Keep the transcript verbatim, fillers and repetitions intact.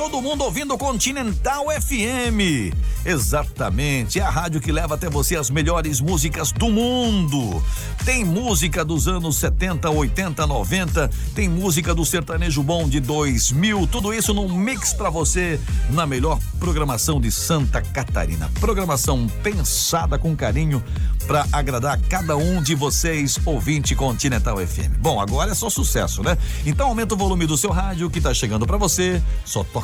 todo mundo ouvindo Continental F M. Exatamente, é a rádio que leva até você as melhores músicas do mundo. Tem música dos anos setenta, oitenta, noventa, tem música do sertanejo bom de dois mil, tudo isso num mix pra você na melhor programação de Santa Catarina. Programação pensada com carinho pra agradar cada um de vocês, ouvinte Continental F M. Bom, agora é só sucesso, né? Então aumenta o volume do seu rádio que tá chegando pra você, só toca